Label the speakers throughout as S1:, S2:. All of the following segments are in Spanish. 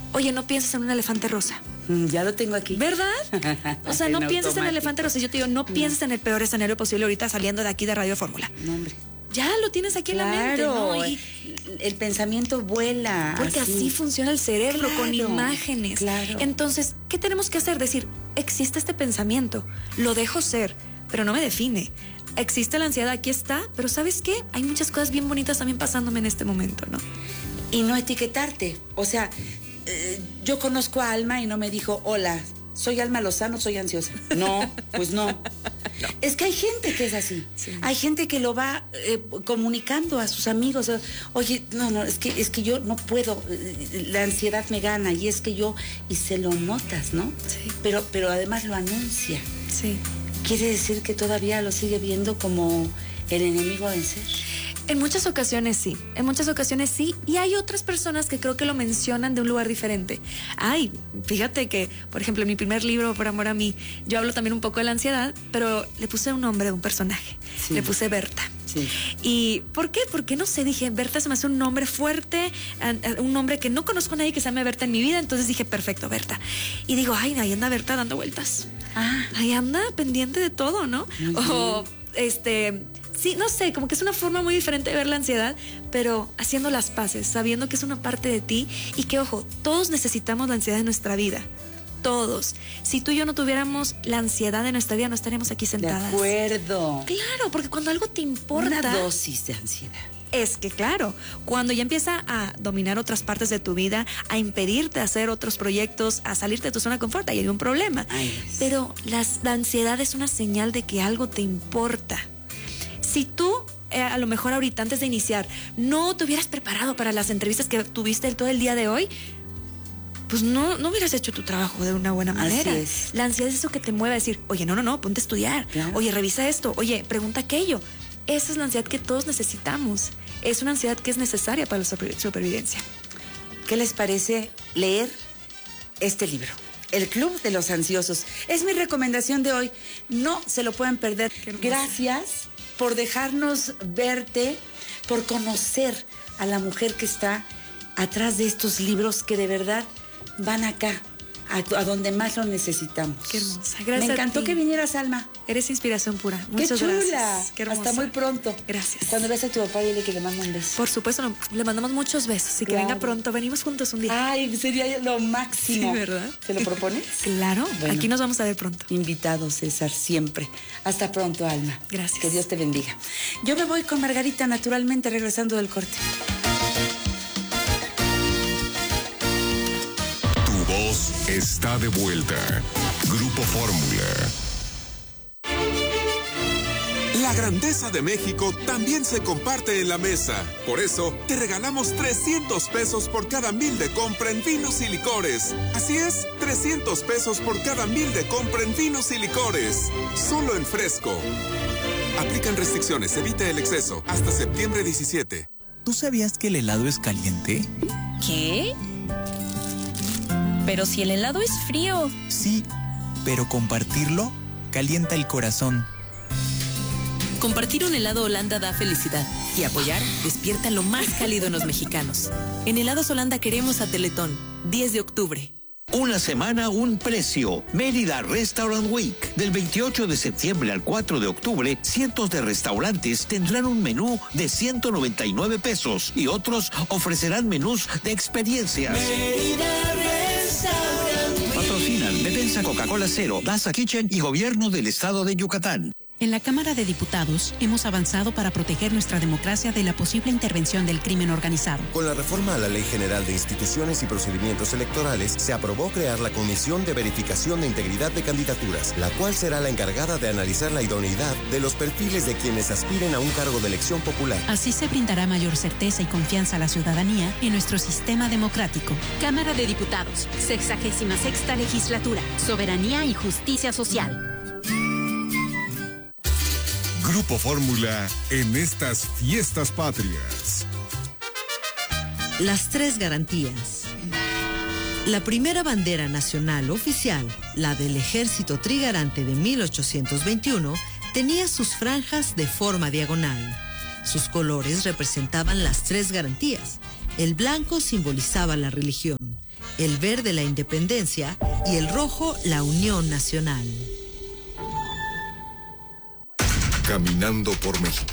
S1: oye, no pienses en un elefante rosa.
S2: Ya lo tengo aquí.
S1: ¿Verdad? O sea, no pienses en el elefante rosa. Yo te digo, no pienses en el peor escenario posible ahorita saliendo de aquí de Radio Fórmula.
S2: No, hombre.
S1: Ya lo tienes aquí en la mente, ¿no? Y
S2: el pensamiento vuela.
S1: porque así funciona el cerebro,
S2: Claro,
S1: con imágenes.
S2: claro.
S1: Entonces, ¿qué tenemos que hacer? Decir, existe este pensamiento, lo dejo ser, pero no me define. Existe la ansiedad, aquí está, pero ¿sabes qué? Hay muchas cosas bien bonitas también pasándome en este momento, ¿no?
S2: Y no etiquetarte. O sea, yo conozco a Alma y no me dijo, hola, soy Alma Lozano, soy ansiosa. No, pues no. Es que hay gente que es así. Sí. Hay gente que lo va comunicando a sus amigos. Oye, no, es que yo no puedo. La ansiedad me gana y es que yo... Y se lo notas, ¿no?
S1: Sí.
S2: Pero además lo anuncia.
S1: Sí.
S2: Quiere decir que todavía lo sigue viendo como el enemigo a vencer.
S1: En muchas ocasiones sí, y hay otras personas que creo que lo mencionan de un lugar diferente. Ay, fíjate que, por ejemplo, en mi primer libro, Por amor a mí, yo hablo también un poco de la ansiedad, pero le puse un nombre de un personaje, sí. Le puse Berta.
S2: Sí.
S1: ¿Y por qué? Porque no sé, dije, Berta se me hace un nombre fuerte, un nombre que no conozco a nadie que se llame Berta en mi vida, entonces dije, perfecto, Berta. Y digo, ay, ahí anda Berta dando vueltas. Ahí anda pendiente de todo, ¿no? O, sí, no sé, como que es una forma muy diferente de ver la ansiedad, pero haciendo las paces, sabiendo que es una parte de ti y que, ojo, todos necesitamos la ansiedad en nuestra vida. Todos. Si tú y yo no tuviéramos la ansiedad de nuestra vida, no estaríamos aquí sentadas.
S2: De acuerdo.
S1: Claro, porque cuando algo te importa...
S2: Una dosis de ansiedad.
S1: Es que claro, cuando ya empieza a dominar otras partes de tu vida, a impedirte hacer otros proyectos, a salirte de tu zona de confort, ahí hay un problema. Pero la ansiedad es una señal de que algo te importa. Si tú, a lo mejor ahorita, antes de iniciar, no te hubieras preparado para las entrevistas que tuviste todo el día de hoy, pues no hubieras hecho tu trabajo de una buena manera.
S2: Así es.
S1: La ansiedad es eso que te mueve a decir, oye, no, ponte a estudiar. Claro. Oye, revisa esto. Oye, pregunta aquello. Esa es la ansiedad que todos necesitamos. Es una ansiedad que es necesaria para la supervivencia.
S2: ¿Qué les parece leer este libro? El Club de los Ansiosos. Es mi recomendación de hoy. No se lo pueden perder. Gracias por dejarnos verte, por conocer a la mujer que está atrás de estos libros que de verdad van acá, a donde más lo necesitamos.
S1: Qué hermosa. Gracias.
S2: Me encantó que vinieras, Alma.
S1: Eres inspiración pura. Muchas
S2: Qué chula.
S1: Gracias. Qué hermosa.
S2: Hasta muy pronto.
S1: Gracias.
S2: Cuando veas a tu papá, dile que le mando un beso.
S1: Por supuesto, le mandamos muchos besos y que venga pronto. Venimos juntos un día.
S2: Ay, sería lo máximo.
S1: Sí, ¿verdad?
S2: ¿Se lo propones?
S1: Claro.
S2: Bueno,
S1: aquí nos vamos a ver pronto.
S2: Invitado, César, siempre. Hasta pronto, Alma.
S1: Gracias.
S2: Que Dios te bendiga. Yo me voy con Margarita, naturalmente, regresando del corte.
S3: Tu voz está de vuelta. Grupo Fórmula.
S4: La grandeza de México también se comparte en la mesa. Por eso, te regalamos 300 pesos por cada 1,000 de compra en vinos y licores. Así es, 300 pesos por cada 1,000 de compra en vinos y licores. Solo en Fresco. Aplican restricciones, evita el exceso. Hasta septiembre 17.
S5: ¿Tú sabías que el helado es caliente?
S6: ¿Qué? Pero si el helado es frío.
S5: Sí, pero compartirlo calienta el corazón.
S6: Compartir un helado Holanda da felicidad y apoyar despierta lo más cálido en los mexicanos. En Helados Holanda queremos a Teletón, 10 de octubre.
S7: Una semana, un precio. Mérida Restaurant Week. Del 28 de septiembre al 4 de octubre, cientos de restaurantes tendrán un menú de 199 pesos y otros ofrecerán menús de experiencias.
S8: Mérida Restaurant Week.
S7: Patrocinan Defensa Coca-Cola Cero, Daza Kitchen y Gobierno del Estado de Yucatán.
S9: En la Cámara de Diputados hemos avanzado para proteger nuestra democracia de la posible intervención del crimen organizado.
S10: Con la reforma a la Ley General de Instituciones y Procedimientos Electorales, se aprobó crear la Comisión de Verificación de Integridad de Candidaturas, la cual será la encargada de analizar la idoneidad de los perfiles de quienes aspiren a un cargo de elección popular.
S9: Así se brindará mayor certeza y confianza a la ciudadanía en nuestro sistema democrático.
S11: Cámara de Diputados, 66ª Legislatura, Soberanía y Justicia Social.
S3: Grupo Fórmula en estas fiestas patrias.
S12: Las 3 garantías. La primera bandera nacional oficial, la del Ejército Trigarante de 1821, tenía sus franjas de forma diagonal. Sus colores representaban las 3 garantías: El blanco simbolizaba la religión, el verde la independencia y el rojo la unión nacional.
S3: Caminando por México.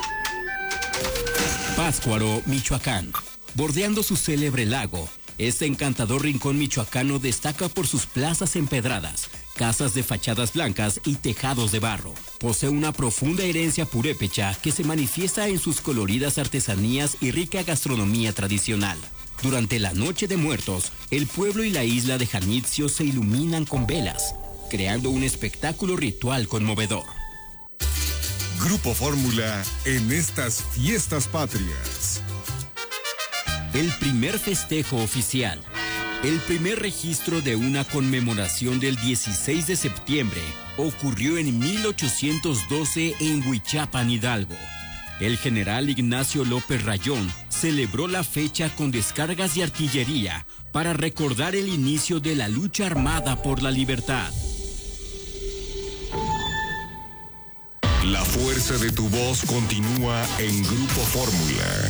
S13: Pátzcuaro, Michoacán. Bordeando su célebre lago, este encantador rincón michoacano destaca por sus plazas empedradas, casas de fachadas blancas y tejados de barro. Posee una profunda herencia purépecha que se manifiesta en sus coloridas artesanías y rica gastronomía tradicional. Durante la Noche de Muertos, el pueblo y la isla de Janitzio se iluminan con velas, creando un espectáculo ritual conmovedor.
S3: Grupo Fórmula en estas fiestas patrias.
S13: El primer festejo oficial. El primer registro de una conmemoración del 16 de septiembre ocurrió en 1812 en Huichapan, Hidalgo. El general Ignacio López Rayón celebró la fecha con descargas de artillería para recordar el inicio de la lucha armada por la libertad.
S3: La fuerza de tu voz continúa en Grupo Fórmula.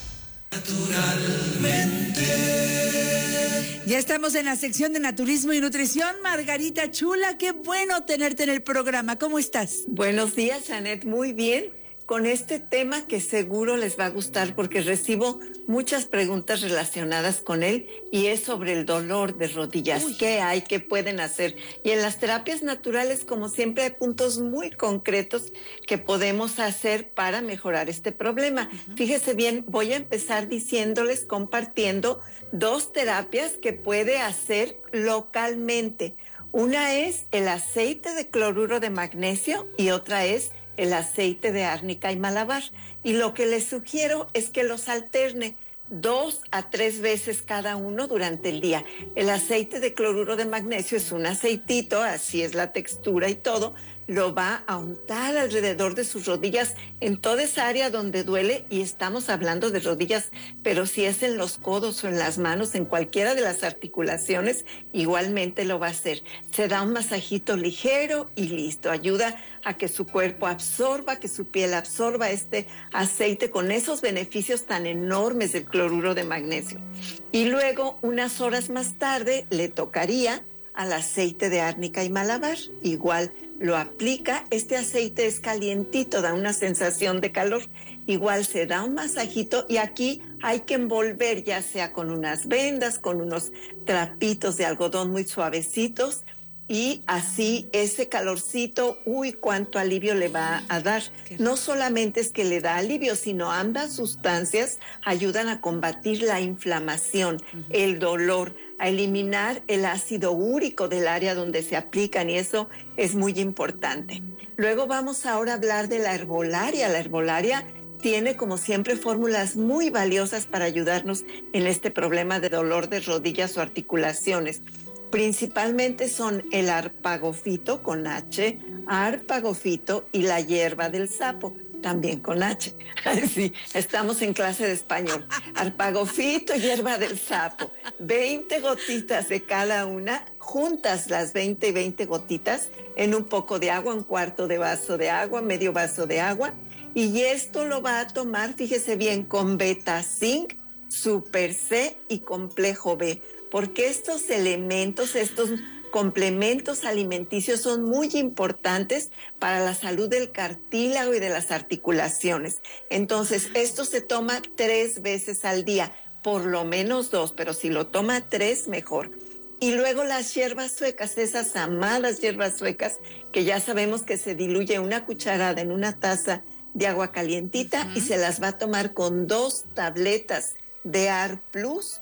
S2: Ya estamos en la sección de naturismo y nutrición. Margarita Chula, qué bueno tenerte en el programa. ¿Cómo estás?
S14: Buenos días, Janet. Muy bien. Con este tema que seguro les va a gustar porque recibo muchas preguntas relacionadas con él y es sobre el dolor de rodillas. ¿Qué hay? ¿Qué pueden hacer? Y en las terapias naturales, como siempre, hay puntos muy concretos que podemos hacer para mejorar este problema. Fíjese bien, voy a empezar diciéndoles, compartiendo 2 terapias que puede hacer localmente. Una es el aceite de cloruro de magnesio y otra es el aceite de árnica y malabar. Y lo que les sugiero es que los alterne 2 a 3 veces cada uno durante el día. El aceite de cloruro de magnesio es un aceitito, así es la textura y todo. Lo va a untar alrededor de sus rodillas en toda esa área donde duele, y estamos hablando de rodillas, pero si es en los codos o en las manos, en cualquiera de las articulaciones, igualmente lo va a hacer. Se da un masajito ligero y listo. Ayuda a que su cuerpo absorba, que su piel absorba este aceite con esos beneficios tan enormes del cloruro de magnesio. Y luego, unas horas más tarde, le tocaría al aceite de árnica y malabar. Igual lo aplica, este aceite es calientito, da una sensación de calor. Igual se da un masajito y aquí hay que envolver, ya sea con unas vendas, con unos trapitos de algodón muy suavecitos, y así ese calorcito, cuánto alivio le va a dar. No solamente es que le da alivio, sino ambas sustancias ayudan a combatir la inflamación, el dolor, a eliminar el ácido úrico del área donde se aplican, y eso es muy importante. Luego vamos ahora a hablar de la herbolaria. La herbolaria tiene, como siempre, fórmulas muy valiosas para ayudarnos en este problema de dolor de rodillas o articulaciones. Principalmente son el arpagofito con H, arpagofito, y la hierba del sapo, también con H. Sí, estamos en clase de español. Arpagofito, hierba del sapo, 20 gotitas de cada una, juntas las 20 y 20 gotitas en un poco de agua, 1/4 de vaso de agua, medio vaso de agua, y esto lo va a tomar, fíjese bien, con beta zinc, super C y complejo B. Porque estos elementos, estos complementos alimenticios son muy importantes para la salud del cartílago y de las articulaciones. Entonces, esto se toma 3 veces al día, por lo menos 2, pero si lo toma 3, mejor. Y luego las hierbas suecas, esas amadas hierbas suecas, que ya sabemos que se diluye 1 cucharada en 1 taza de agua calientita, y se las va a tomar con 2 tabletas de AR Plus,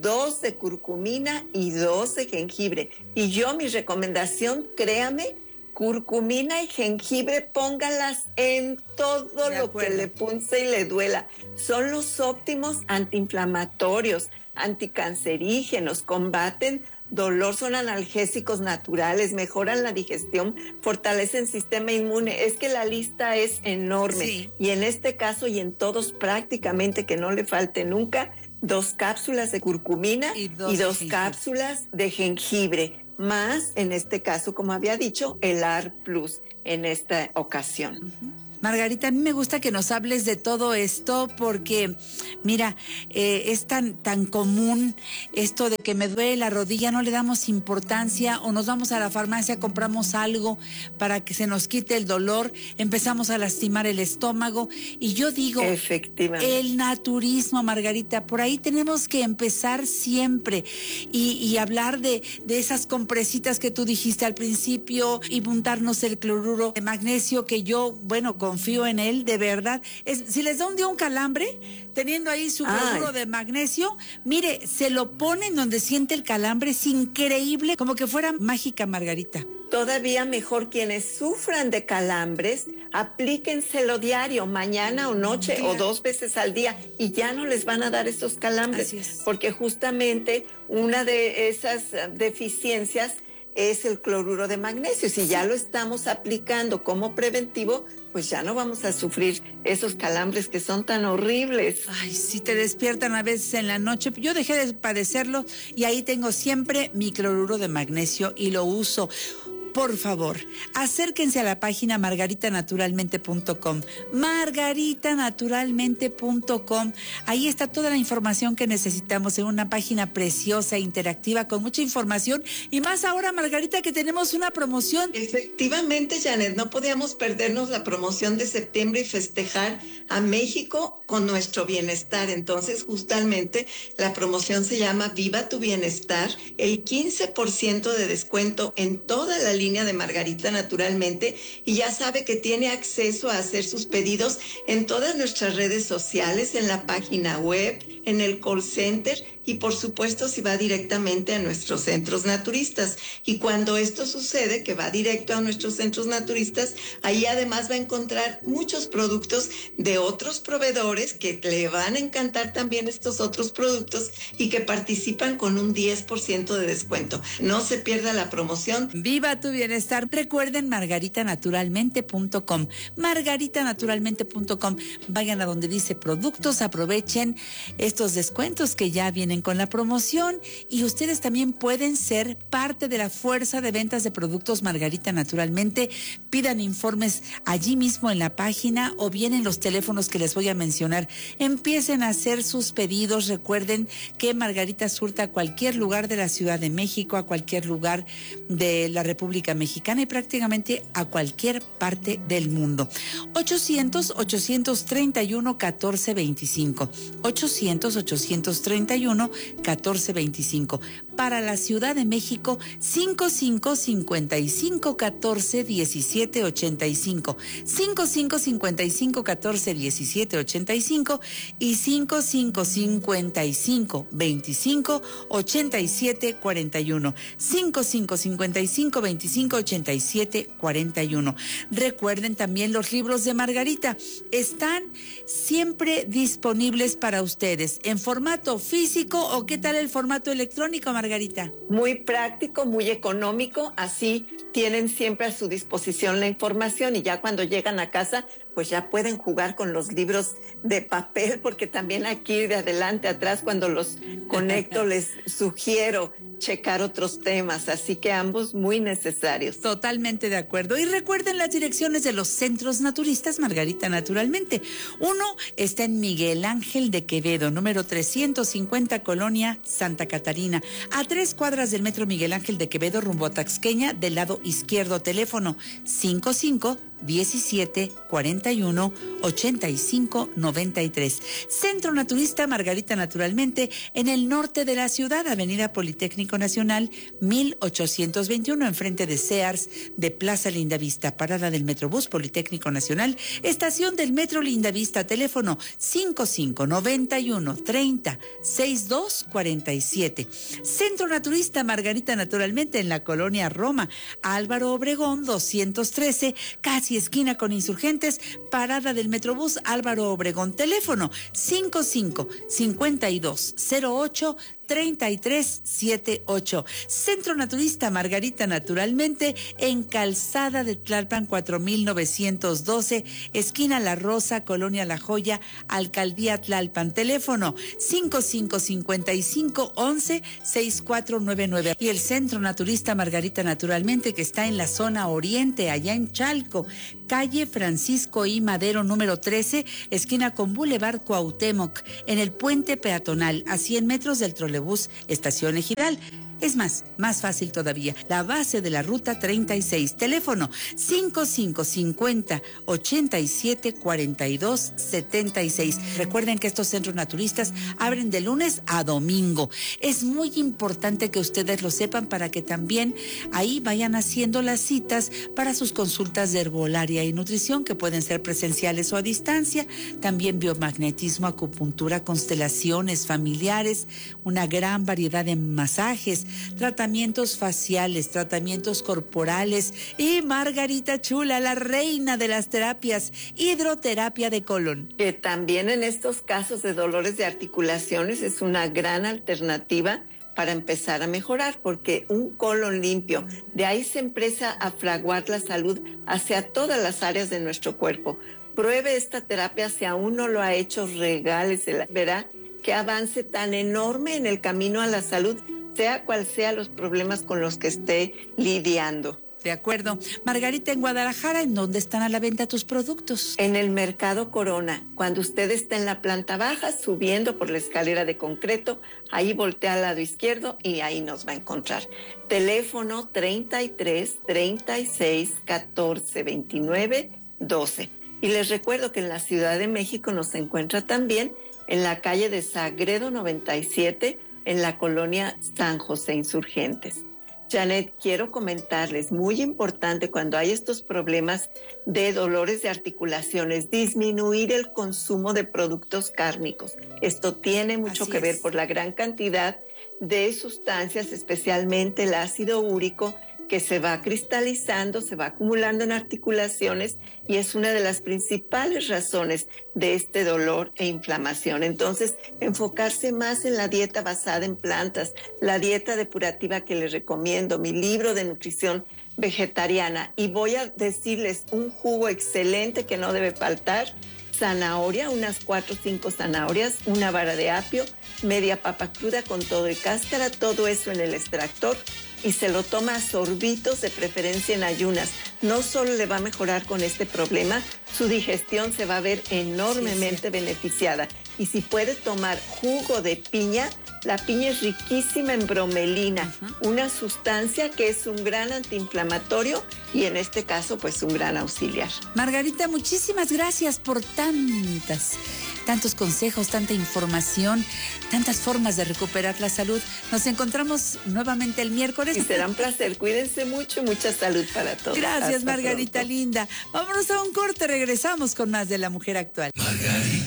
S14: 2 de curcumina y 2 de jengibre. Y yo, mi recomendación, créame, curcumina y jengibre, póngalas en todo lo que le punce y le duela. Son los óptimos antiinflamatorios, anticancerígenos, combaten dolor, son analgésicos naturales, mejoran la digestión, fortalecen el sistema inmune. Es que la lista es enorme. Sí. Y en este caso y en todos prácticamente, que no le falte nunca, 2 cápsulas de curcumina y 2 cápsulas de jengibre, más, en este caso, como había dicho, el AR Plus en esta ocasión.
S2: Margarita, a mí me gusta que nos hables de todo esto porque, mira, es tan común esto de que me duele la rodilla, no le damos importancia o nos vamos a la farmacia, compramos algo para que se nos quite el dolor, empezamos a lastimar el estómago y yo digo,
S14: efectivamente,
S2: el naturismo, Margarita, por ahí tenemos que empezar siempre y hablar de esas compresitas que tú dijiste al principio y untarnos el cloruro de magnesio que yo, bueno, confío en él, de verdad. Si les da un día un calambre, teniendo ahí su cloruro de magnesio, mire, se lo ponen donde siente el calambre, es increíble, como que fuera mágica, Margarita.
S14: Todavía mejor quienes sufran de calambres, aplíquenselo diario, mañana o noche o 2 veces al día y ya no les van a dar esos calambres. Porque justamente una de esas deficiencias es el cloruro de magnesio. Si ya lo estamos aplicando como preventivo, pues ya no vamos a sufrir esos calambres que son tan horribles.
S2: Ay, si te despiertan a veces en la noche. Yo dejé de padecerlo y ahí tengo siempre mi cloruro de magnesio y lo uso. Por favor, acérquense a la página margaritanaturalmente.com, margaritanaturalmente.com. Ahí está toda la información que necesitamos en una página preciosa, interactiva, con mucha información. Y más ahora, Margarita, que tenemos una promoción.
S14: Efectivamente, Janet, no podíamos perdernos la promoción de septiembre y festejar a México con nuestro bienestar. Entonces, justamente, la promoción se llama Viva tu Bienestar. El 15% de descuento en toda la línea de Margarita Naturalmente y ya sabe que tiene acceso a hacer sus pedidos en todas nuestras redes sociales, en la página web, en el call center y por supuesto si va directamente a nuestros centros naturistas. Y cuando esto sucede, que va directo a nuestros centros naturistas, ahí además va a encontrar muchos productos de otros proveedores que le van a encantar también estos otros productos y que participan con un 10% de descuento. No se pierda la promoción.
S2: Viva tu bienestar. Recuerden margaritanaturalmente.com, margaritanaturalmente.com. Vayan a donde dice productos, aprovechen estos descuentos que ya vienen con la promoción y ustedes también pueden ser parte de la fuerza de ventas de productos Margarita Naturalmente. Pidan informes allí mismo en la página o bien en los teléfonos que les voy a mencionar. Empiecen a hacer sus pedidos. Recuerden que Margarita surta a cualquier lugar de la Ciudad de México, a cualquier lugar de la República Mexicana y prácticamente a cualquier parte del mundo. 800-831-1425. 800-831-1425. Para la Ciudad de México, 55-55-14-17-85. 55-55-14-17-85 y 55-55-25-87-41. 55-55-25-87-41. Recuerden también los libros de Margarita. Están siempre disponibles para ustedes en formato físico o qué tal el formato electrónico, Margarita.
S14: Muy práctico, muy económico, así tienen siempre a su disposición la información y ya cuando llegan a casa, pues ya pueden jugar con los libros de papel, porque también aquí de adelante atrás cuando los conecto les sugiero checar otros temas, así que ambos muy necesarios.
S2: Totalmente de acuerdo. Y recuerden las direcciones de los centros naturistas Margarita Naturalmente. Uno está en Miguel Ángel de Quevedo, número 350, Colonia Santa Catarina, a 3 cuadras del metro Miguel Ángel de Quevedo, rumbo a Taxqueña, del lado izquierdo. Teléfono 55-17-41-85-93. Centro Naturista Margarita Naturalmente, en el norte de la ciudad, Avenida Politécnico Nacional 1821, enfrente de Sears, de Plaza Lindavista, parada del Metrobús Politécnico Nacional, estación del Metro Lindavista. Teléfono 55-91-30-6247. Centro Naturista Margarita Naturalmente, en la colonia Roma, Álvaro Obregón 213, casi esquina con Insurgentes, parada del Metrobús Álvaro Obregón. Teléfono 55-5208-3378. Centro Naturista Margarita Naturalmente, en Calzada de Tlalpan 4912, esquina La Rosa, colonia La Joya, Alcaldía Tlalpan. Teléfono 55-55-11-6499. Y el Centro Naturista Margarita Naturalmente, que está en la zona oriente, allá en Chalco, calle Francisco I. Madero, número 13, esquina con Boulevard Cuauhtémoc, en el puente peatonal, a 100 metros del trolebús Estación Ejidal. Es más fácil todavía, la base de la ruta 36, teléfono 5550-874276. Recuerden que estos centros naturistas abren de lunes a domingo. Es muy importante que ustedes lo sepan para que también ahí vayan haciendo las citas para sus consultas de herbolaria y nutrición, que pueden ser presenciales o a distancia. También biomagnetismo, acupuntura, constelaciones familiares, una gran variedad de masajes, tratamientos faciales, tratamientos corporales y Margarita Chula, la reina de las terapias, hidroterapia de colon.
S14: Que también en estos casos de dolores de articulaciones es una gran alternativa para empezar a mejorar, porque un colon limpio, de ahí se empieza a fraguar la salud hacia todas las áreas de nuestro cuerpo. Pruebe esta terapia, si aún no lo ha hecho, regálesela, verá qué avance tan enorme en el camino a la salud, sea cual sea los problemas con los que esté lidiando.
S2: De acuerdo. Margarita, en Guadalajara, ¿en dónde están a la venta tus productos?
S14: En el Mercado Corona. Cuando usted está en la planta baja, subiendo por la escalera de concreto, ahí voltea al lado izquierdo y ahí nos va a encontrar. Teléfono 33 36 14 29 12. Y les recuerdo que en la Ciudad de México nos encuentra también en la calle de Sagredo 97, en la colonia San José Insurgentes. Janet, quiero comentarles, muy importante cuando hay estos problemas de dolores de articulaciones, disminuir el consumo de productos cárnicos. Esto tiene mucho que ver por la gran cantidad de sustancias, especialmente el ácido úrico, que se va cristalizando, se va acumulando en articulaciones y es una de las principales razones de este dolor e inflamación. Entonces, enfocarse más en la dieta basada en plantas, la dieta depurativa que les recomiendo, mi libro de nutrición vegetariana. Y voy a decirles un jugo excelente que no debe faltar: zanahoria, unas 4 o 5 zanahorias, una vara de apio, media papa cruda con todo y cáscara, todo eso en el extractor, y se lo toma a sorbitos, de preferencia en ayunas. No solo le va a mejorar con este problema, su digestión se va a ver enormemente beneficiada. Y si puede tomar jugo de piña, la piña es riquísima en bromelina, una sustancia que es un gran antiinflamatorio y en este caso pues un gran auxiliar.
S2: Margarita, muchísimas gracias por tantos consejos, tanta información, tantas formas de recuperar la salud. Nos encontramos nuevamente el miércoles.
S14: Y será un placer. Cuídense mucho, mucha salud para todos.
S2: Gracias,
S14: Hasta
S2: Margarita
S14: pronto.
S2: linda. Vámonos a un corte, regresamos con más de La Mujer Actual.
S8: Margarita.